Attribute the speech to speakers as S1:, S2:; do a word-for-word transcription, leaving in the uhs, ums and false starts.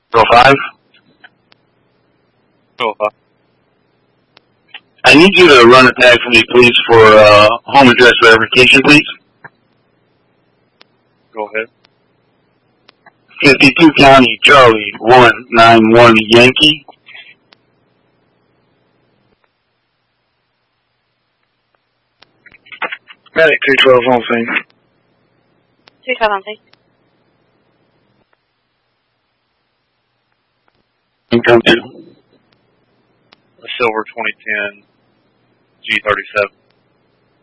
S1: oh five?
S2: oh five.
S1: I need you to run a tag for me, please, for uh, home address verification, please.
S2: Go ahead.
S1: fifty-two County, Charlie, one nine one Yankee.
S3: Medic two twelve on scene.
S4: two twelve on scene.
S1: Income two.
S2: A silver twenty ten G thirty-seven.